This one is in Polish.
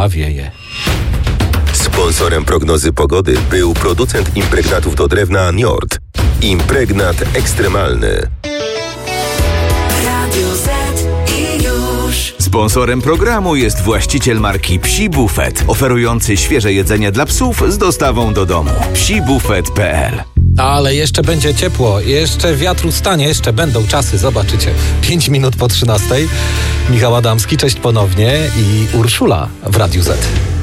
a wieje. Sponsorem prognozy pogody był producent impregnatów do drewna Njord. Impregnat ekstremalny. Radio Z i już. Sponsorem programu jest właściciel marki Psi Buffet, oferujący świeże jedzenie dla psów z dostawą do domu. psibufet.pl. Ale jeszcze będzie ciepło, jeszcze wiatr ustanie, jeszcze będą czasy, zobaczycie. 5 minut po 13. Michał Adamski, cześć ponownie i Urszula w Radiu Z.